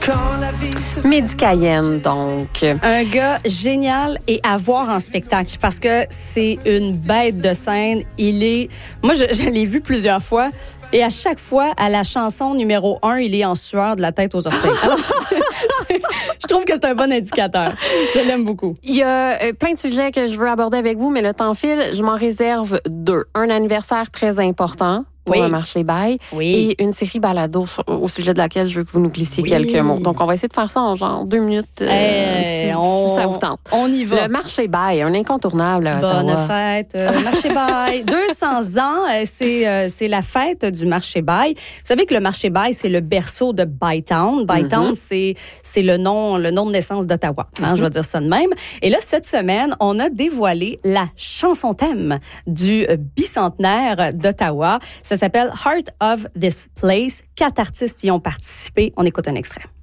Mehdi Cayenne, donc. Un gars génial et à voir en spectacle parce que c'est une bête de scène. Moi, je l'ai vu plusieurs fois et à chaque fois, à la chanson numéro 1, il est en sueur de la tête aux orteils. Alors, je trouve que c'est un bon indicateur. Je l'aime beaucoup. Il y a plein de sujets que je veux aborder avec vous, mais le temps file. Je m'en réserve 2. Un anniversaire très important pour le marché Bail et une série balado au sujet de laquelle je veux que vous nous glissiez quelques mots. Donc, on va essayer de faire ça en genre 2 minutes. Si ça vous tente. On y va. Le marché Bail, un incontournable à Ottawa. Bonne fête. Marché Bail. 200 ans, c'est la fête du marché Bail. Vous savez que le marché Bail, c'est le berceau de Bytown. Bytown, c'est le nom de naissance d'Ottawa. Je vais dire ça de même. Et là, cette semaine, on a dévoilé la chanson thème du bicentenaire d'Ottawa. Ça s'appelle Heart of This Place. 4 artistes y ont participé. On écoute un extrait.